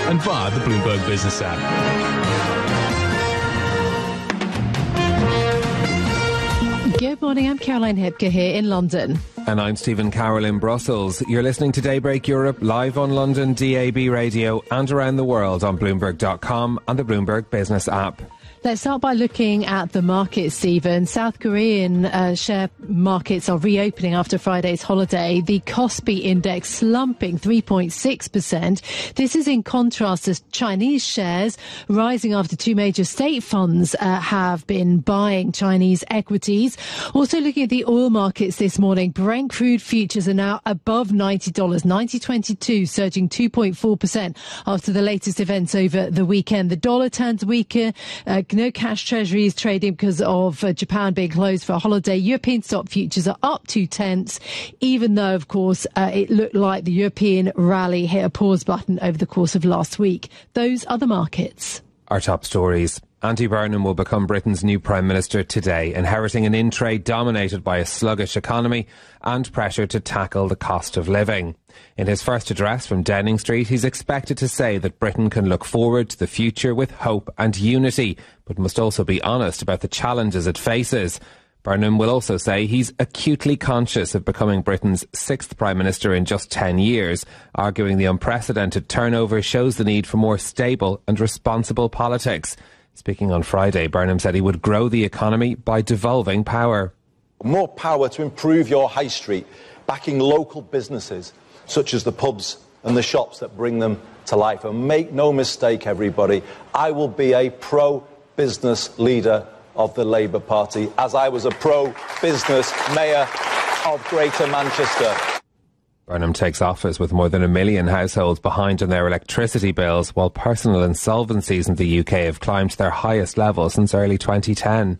and via the Bloomberg Business app. Good morning, I'm Caroline Hipker here in London. And I'm Stephen Carroll in Brussels. You're listening to Daybreak Europe live on London DAB radio and around the world on Bloomberg.com and the Bloomberg Business app. Let's start by looking at the markets, Stephen. South Korean share markets are reopening after Friday's holiday. The Kospi index slumping 3.6%. This is in contrast to Chinese shares rising after two major state funds have been buying Chinese equities. Also looking at the oil markets this morning, Brent crude futures are now above $90, $90.22, surging 2.4% after the latest events over the weekend. The dollar turns weaker. No cash treasuries trading because of Japan being closed for a holiday. European stock futures are up 0.2, even though, of course, it looked like the European rally hit a pause button over the course of last week. Those are the markets. Our top stories. Andy Burnham will become Britain's new Prime Minister today, inheriting an in-trade dominated by a sluggish economy and pressure to tackle the cost of living. In his first address from Downing Street, he's expected to say that Britain can look forward to the future with hope and unity, but must also be honest about the challenges it faces. Burnham will also say he's acutely conscious of becoming Britain's sixth Prime Minister in just 10 years, arguing the unprecedented turnover shows the need for more stable and responsible politics. Speaking on Friday, Burnham said he would grow the economy by devolving power. More power to improve your high street, backing local businesses, such as the pubs and the shops that bring them to life. And make no mistake, everybody, I will be a pro-business leader of the Labour Party, as I was a pro-business mayor of Greater Manchester. Burnham takes office with more than 1 million households behind on their electricity bills, while personal insolvencies in the UK have climbed to their highest level since early 2010.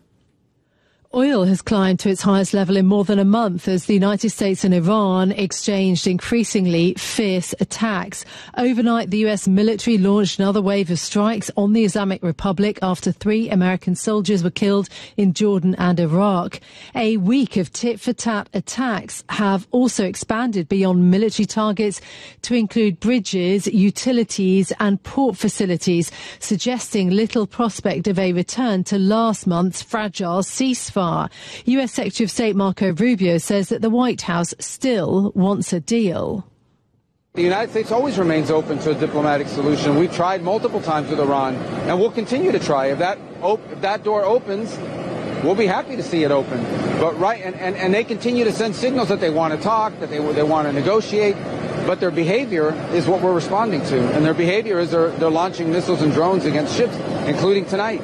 Oil has climbed to its highest level in more than a month as the United States and Iran exchanged increasingly fierce attacks. Overnight, the US military launched another wave of strikes on the Islamic Republic after 3 American soldiers were killed in Jordan and Iraq. A week of tit-for-tat attacks have also expanded beyond military targets to include bridges, utilities and port facilities, suggesting little prospect of a return to last month's fragile ceasefire. US Secretary of State Marco Rubio says that the White House still wants a deal. The United States always remains open to a diplomatic solution. We've tried multiple times with Iran, and we'll continue to try. If that door opens, we'll be happy to see it open. But and they continue to send signals that they want to talk, that they want to negotiate. But their behavior is what we're responding to, and their behavior is they're launching missiles and drones against ships, including tonight.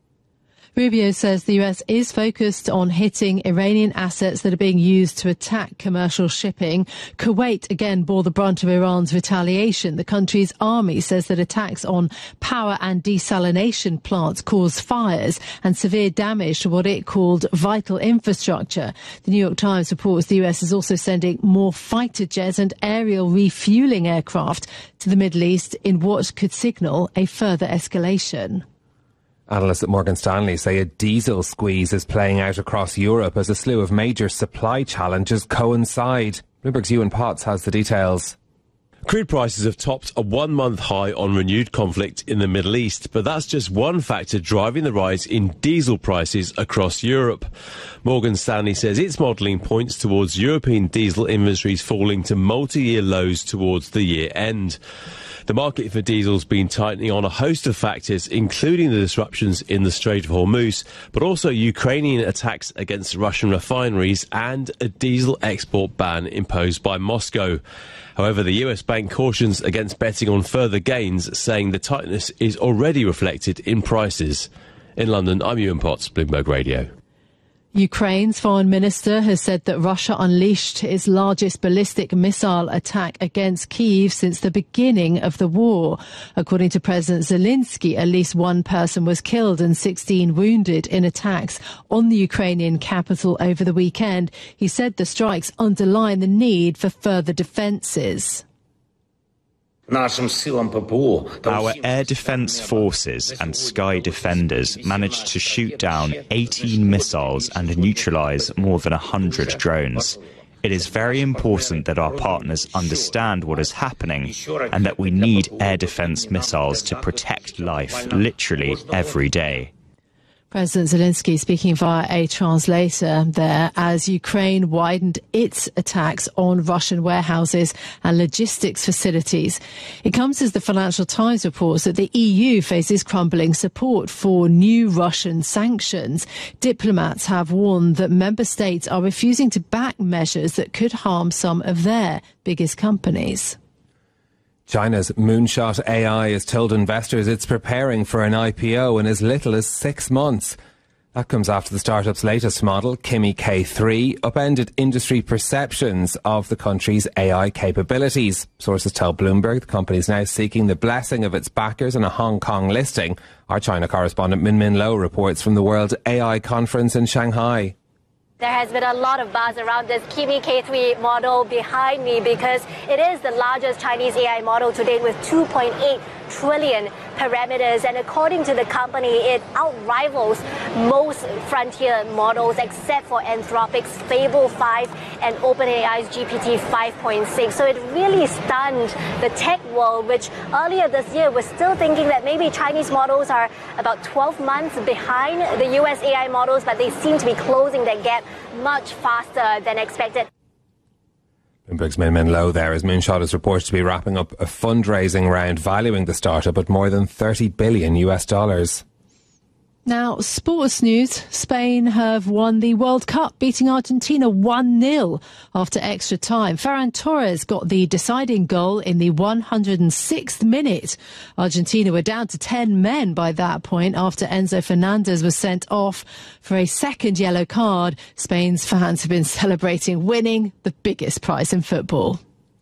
Rubio says the US is focused on hitting Iranian assets that are being used to attack commercial shipping. Kuwait again bore the brunt of Iran's retaliation. The country's army says that attacks on power and desalination plants caused fires and severe damage to what it called vital infrastructure. The New York Times reports the US is also sending more fighter jets and aerial refueling aircraft to the Middle East in what could signal a further escalation. Analysts at Morgan Stanley say a diesel squeeze is playing out across Europe as a slew of major supply challenges coincide. Bloomberg's Ewan Potts has the details. Crude prices have topped a 1-month high on renewed conflict in the Middle East, but that's just one factor driving the rise in diesel prices across Europe. Morgan Stanley says its modelling points towards European diesel inventories falling to multi-year lows towards the year end. The market for diesel's been tightening on a host of factors, including the disruptions in the Strait of Hormuz, but also Ukrainian attacks against Russian refineries and a diesel export ban imposed by Moscow. However, the US bank cautions against betting on further gains, saying the tightness is already reflected in prices. In London, I'm Ewan Potts, Bloomberg Radio. Ukraine's foreign minister has said that Russia unleashed its largest ballistic missile attack against Kyiv since the beginning of the war. According to President Zelensky, at least one person was killed and 16 wounded in attacks on the Ukrainian capital over the weekend. He said the strikes underline the need for further defences. Our air defence forces and sky defenders managed to shoot down 18 missiles and neutralise more than 100 drones. It is very important that our partners understand what is happening and that we need air defense missiles to protect life literally every day. President Zelensky speaking via a translator there as Ukraine widened its attacks on Russian warehouses and logistics facilities. It comes as the Financial Times reports that the EU faces crumbling support for new Russian sanctions. Diplomats have warned that member states are refusing to back measures that could harm some of their biggest companies. China's Moonshot AI has told investors it's preparing for an IPO in as little as 6 months. That comes after the startup's latest model, Kimi K3, upended industry perceptions of the country's AI capabilities. Sources tell Bloomberg the company is now seeking the blessing of its backers in a Hong Kong listing. Our China correspondent Min Min Lo reports from the World AI Conference in Shanghai. There has been a lot of buzz around this Kimi K3 model behind me because it is the largest Chinese AI model to date with 2.8 trillion parameters. And according to the company, it outrivals most frontier models except for Anthropic's Fable 5 and OpenAI's GPT 5.6. So it really stunned the tech world, which earlier this year was still thinking that maybe Chinese models are about 12 months behind the US AI models, but they seem to be closing that gap much faster than expected. Bloomberg's Min Min Lo there as Moonshot is reported to be wrapping up a fundraising round valuing the startup at more than $30 billion. Now, sports news. Spain have won the World Cup, beating Argentina 1-0 after extra time. Ferran Torres got the deciding goal in the 106th minute. Argentina were down to 10 men by that point after Enzo Fernandez was sent off for a second yellow card. Spain's fans have been celebrating winning the biggest prize in football.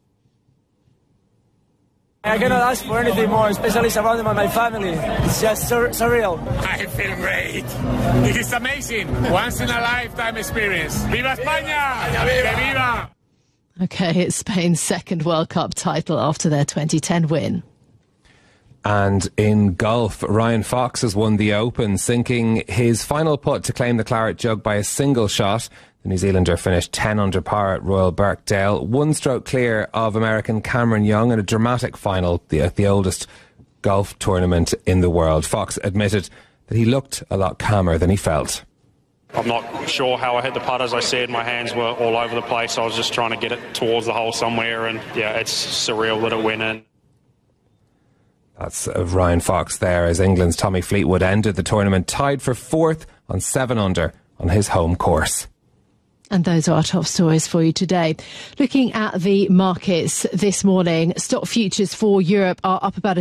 I cannot ask for anything more, especially surrounded by my family. It's just surreal. I feel great. It is amazing. Once in a lifetime experience. Viva España! Que viva! Okay, it's Spain's second World Cup title after their 2010 win. And in golf, Ryan Fox has won the Open, sinking his final putt to claim the claret jug by a single shot. The New Zealander finished 10 under par at Royal Birkdale, 1 stroke clear of American Cameron Young in a dramatic final, the oldest golf tournament in the world. Fox admitted that he looked a lot calmer than he felt. I'm not sure how I hit the putt. As I said, my hands were all over the place. I was just trying to get it towards the hole somewhere, and yeah, it's surreal that it went in. That's Ryan Fox there as England's Tommy Fleetwood ended the tournament tied for 4th on 7 under on his home course. And those are our top stories for you today. Looking at the markets this morning, stock futures for Europe are up about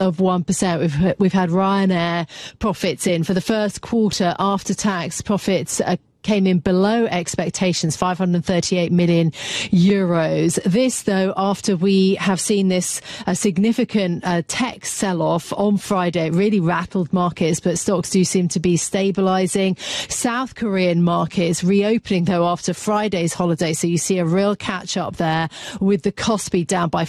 0.1%. We've had Ryanair profits in for the first quarter after tax. Profits came in below expectations, 538 million euros. This, though, after we have seen this significant tech sell-off on Friday. It really rattled markets, but stocks do seem to be stabilising. South Korean markets reopening, though, after Friday's holiday. So you see a real catch-up there with the Kospi down by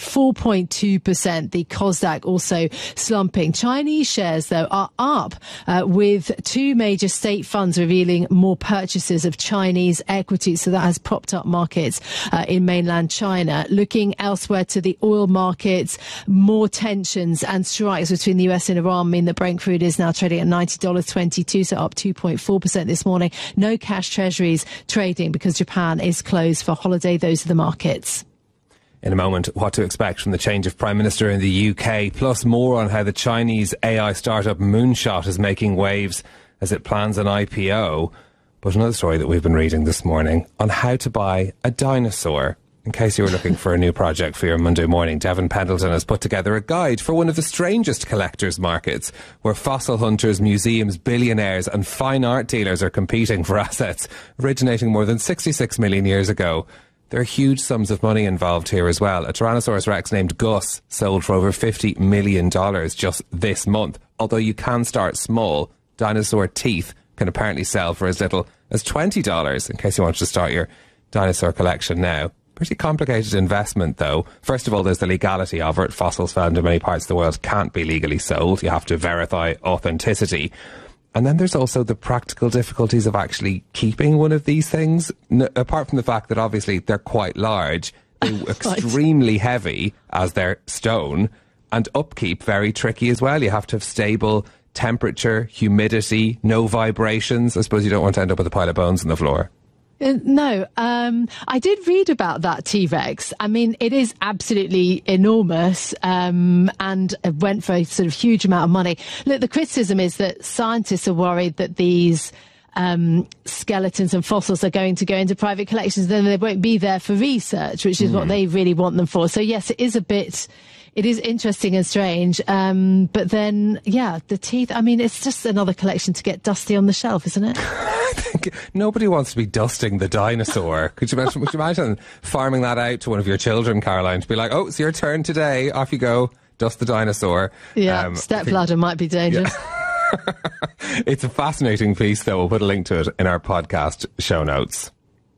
4.2%. The Kosdaq also slumping. Chinese shares, though, are up with 2 major state funds revealing more purchases of Chinese equities. So that has propped up markets in mainland China. Looking elsewhere to the oil markets, more tensions and strikes between the US and Iran mean that Brent crude is now trading at $90.22, so up 2.4% this morning. No cash treasuries trading because Japan is closed for holiday. Those are the markets. In a moment, what to expect from the change of Prime Minister in the UK, plus more on how the Chinese AI startup Moonshot is making waves as it plans an IPO. But another story that we've been reading this morning on how to buy a dinosaur. In case you were looking for a new project for your Monday morning, Devin Pendleton has put together a guide for one of the strangest collectors' markets, where fossil hunters, museums, billionaires and fine art dealers are competing for assets originating more than 66 million years ago. There are huge sums of money involved here as well. A Tyrannosaurus Rex named Gus sold for over $50 million just this month. Although you can start small, dinosaur teeth can apparently sell for as little as $20, in case you want to start your dinosaur collection now. Pretty complicated investment, though. First of all, there's the legality of it. Fossils found in many parts of the world can't be legally sold. You have to verify authenticity. And then there's also the practical difficulties of actually keeping one of these things, apart from the fact that obviously they're quite large, they're extremely heavy as they're stone, and upkeep very tricky as well. You have to have stable temperature, humidity, no vibrations. I suppose you don't want to end up with a pile of bones on the floor. No, I did read about that T-Rex. I mean, it is absolutely enormous, and it went for a sort of huge amount of money. Look, the criticism is that scientists are worried that these skeletons and fossils are going to go into private collections, then they won't be there for research, which is what they really want them for. So yes, it is interesting and strange. But then, yeah, the teeth, I mean, it's just another collection to get dusty on the shelf, isn't it? I think nobody wants to be dusting the dinosaur. Would you imagine farming that out to one of your children, Caroline, to be like, oh, it's your turn today. Off you go. Dust the dinosaur. Yeah, stepladder might be dangerous. Yeah. It's a fascinating piece, though. We'll put a link to it in our podcast show notes.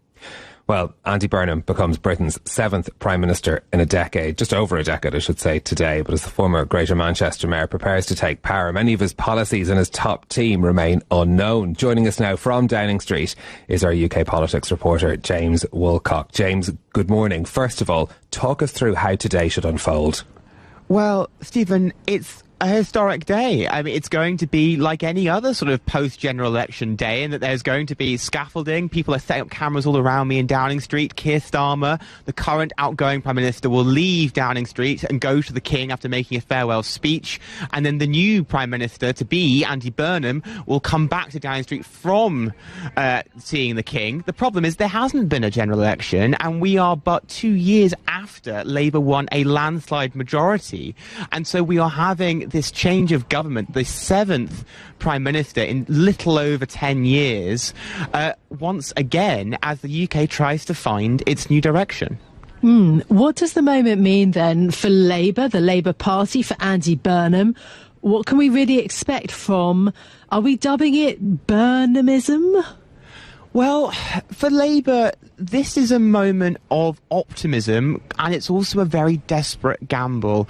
Well, Andy Burnham becomes Britain's 7th Prime Minister in a decade, just over a decade, I should say, today. But as the former Greater Manchester Mayor prepares to take power, many of his policies and his top team remain unknown. Joining us now from Downing Street is our UK politics reporter, James Woolcock. James, good morning. First of all, talk us through how today should unfold. Well, Stephen, it's a historic day. I mean, it's going to be like any other sort of post-general election day, in that there's going to be scaffolding. People are setting up cameras all around me in Downing Street. Keir Starmer, the current outgoing Prime Minister, will leave Downing Street and go to the King after making a farewell speech. And then the new Prime Minister-to-be, Andy Burnham, will come back to Downing Street from seeing the King. The problem is there hasn't been a general election, and we are but 2 years after Labour won a landslide majority. And so we are having this change of government, the 7th Prime Minister in little over 10 years, once again, as the UK tries to find its new direction. What does the moment mean then for Labour, the Labour Party, for Andy Burnham? What can we really expect from, are we dubbing it Burnhamism? Well, for Labour, this is a moment of optimism, and it's also a very desperate gamble.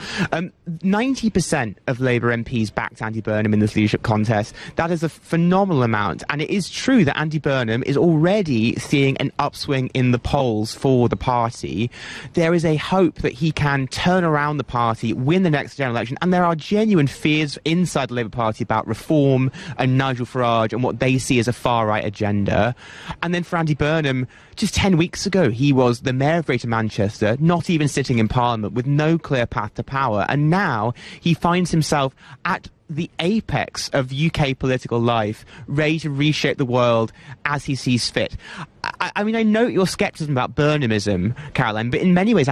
90% of Labour MPs backed Andy Burnham in this leadership contest. That is a phenomenal amount, and it is true that Andy Burnham is already seeing an upswing in the polls for the party. There is a hope that he can turn around the party, win the next general election, and there are genuine fears inside the Labour Party about reform and Nigel Farage and what they see as a far-right agenda. And then for Andy Burnham, just 10 weeks ago, he was the Mayor of Greater Manchester, not even sitting in Parliament, with no clear path to power. And now he finds himself at the apex of UK political life, ready to reshape the world as he sees fit. I mean, I note your scepticism about Burnhamism, Caroline, but in many ways,